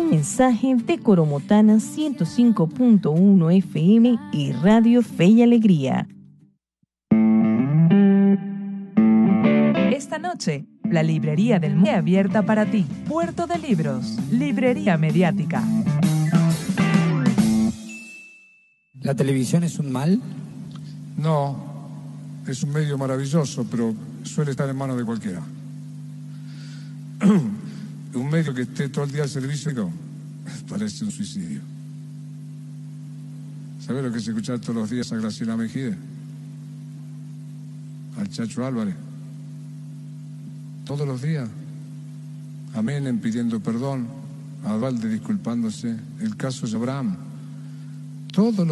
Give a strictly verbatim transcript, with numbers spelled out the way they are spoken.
Un mensaje de Coromotana ciento cinco punto uno F M y Radio Fe y Alegría. Esta noche, la librería del Muelle abierta para ti. Puerto de Libros, librería mediática. ¿La televisión es un mal? No, es un medio maravilloso, pero suele estar en manos de cualquiera. Un medio que esté todo el día al servicio, no, parece un suicidio. ¿Sabes lo que es escuchar todos los días a Graciela Mejide? Al Chacho Álvarez. Todos los días. A Menem pidiendo perdón, a Valde disculpándose, el caso de Abraham. Todos los